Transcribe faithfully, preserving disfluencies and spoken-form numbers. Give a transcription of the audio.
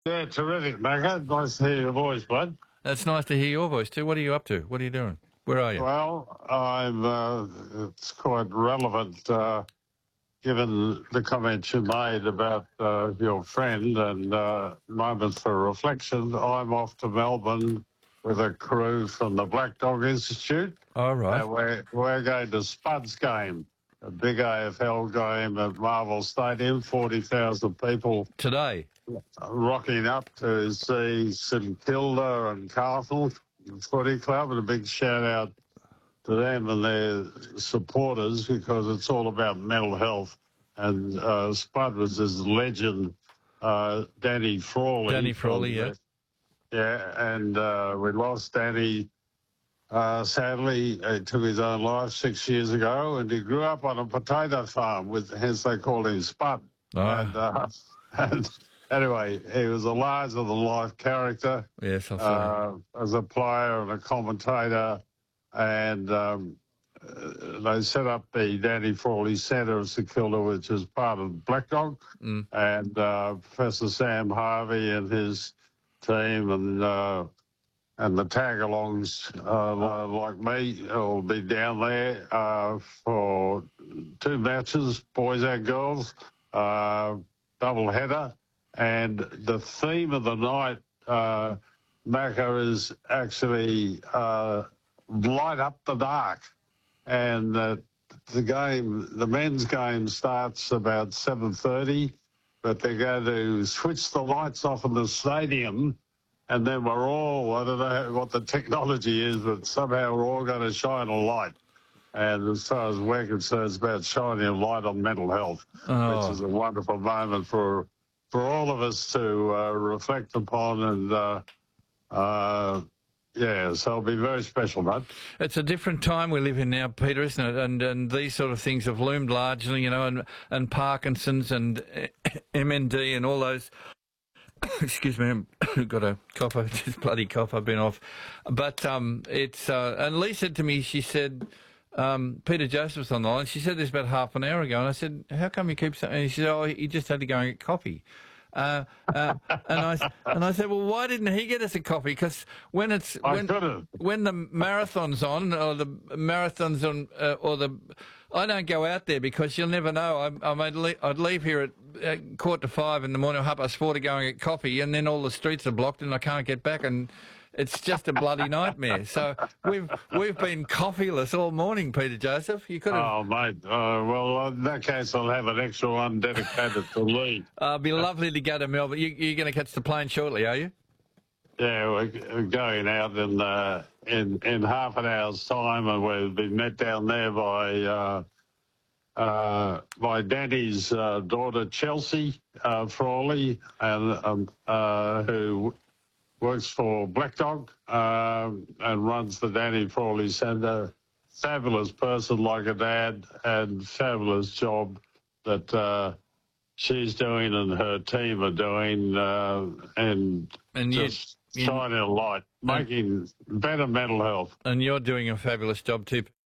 Yeah, terrific, Macca. Nice to hear your voice, bud. It's nice to hear your voice too. What are you up to? What are you doing? Where are you? Well, I'm. Uh, it's quite relevant, uh, given the comments you made about uh, your friend and uh, moments for reflection. I'm off to Melbourne with a crew from the Black Dog Institute. All right. And we're, we're going to Spuds game, a big A F L game at Marvel Stadium, forty thousand people Today. rocking up to see St Kilda and Castle Footy Club, and a big shout out to them and their supporters, because it's all about mental health. And uh, Spud was his legend, uh, Danny Frawley. Danny Frawley, yeah. Yeah, and uh, we lost Danny. Uh, sadly, he took his own life six years ago, and he grew up on a potato farm, with hence they called him Spud. Oh. And, uh, and anyway, he was a larger-than-life character. Yes, I've seen uh, as a player and a commentator, and um, uh, they set up the Danny Frawley Centre of St Kilda, which is part of Black Dog, mm. and uh, Professor Sam Harvey and his team and uh, and the tag-alongs uh, like me will be down there uh, for two matches, boys and girls, uh, double header. And the theme of the night, uh, Macca, is actually uh, light up the dark. And uh, the game, the men's game starts about seven thirty, but they're going to switch the lights off in the stadium, and then we're all, I don't know what the technology is, but somehow we're all going to shine a light. And as far as we're concerned, it's about shining a light on mental health, oh. which is a wonderful moment for for all of us to uh, reflect upon. And, uh, uh, yeah, so it'll be very special, mate. It's a different time we live in now, Peter, isn't it? And and these sort of things have loomed largely, you know, and, and Parkinson's and M N D and all those... Excuse me, I've got a cough, this bloody cough, I've been off. But um, it's, uh, and Lee said to me, she said, um, Peter Joseph's on the line. She said this about half an hour ago, and I said, how come you keep saying, and she said, oh, he just had to go and get coffee. Uh, uh, and I and I said, well, why didn't he get us a coffee? Because when it's when, when the marathon's on, or the marathon's on, uh, or the, I don't go out there because you'll never know. I, I might leave, I'd leave here at uh, quarter to five in the morning, half past four to go and get coffee, and then all the streets are blocked and I can't get back, and it's just a bloody nightmare. So we've we've been coffeeless all morning, Peter Joseph. You could have... Oh, mate. Uh, well, in that case, I'll have an extra one dedicated to Lee. Uh, it'd be lovely to go to Melbourne. You, you're going to catch the plane shortly, are you? Yeah, we're going out in uh, in in half an hour's time, and we'll be met down there by uh, uh, by Danny's uh, daughter Chelsea uh, Frawley, and um, uh, who works for Black Dog uh, and runs the Danny Frawley Centre. Fabulous person, like a dad, and fabulous job that uh, she's doing and her team are doing, uh, and, and just you, shining a light, making better mental health. And you're doing a fabulous job too.